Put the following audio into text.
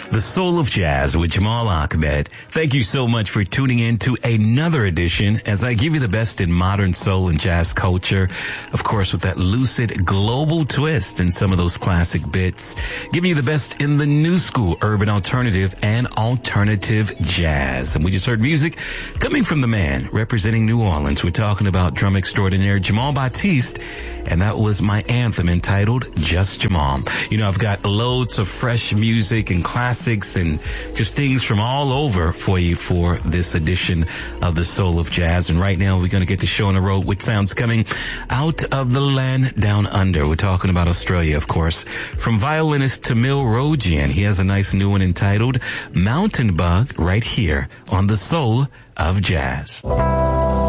The Soul of Jazz with Jamal Ahmed. Thank you so much for tuning in to another edition as I give you the best in modern soul and jazz culture. Of course, with that lucid global twist and some of those classic bits. Giving you the best in the new school, urban alternative and alternative jazz. And we just heard music coming from the man representing New Orleans. We're talking about drum extraordinaire Jamal Batiste. And that was my anthem entitled Just Jamal. You know, I've got loads of fresh music and classics and just things from all over for you for this edition of the Soul of Jazz. And right now we're going to get the show on the road with sounds coming out of the land down under. We're talking about Australia, of course. From violinist Tamil Rogian, he has a nice new one entitled Mountain Bug right here on the Soul of Jazz.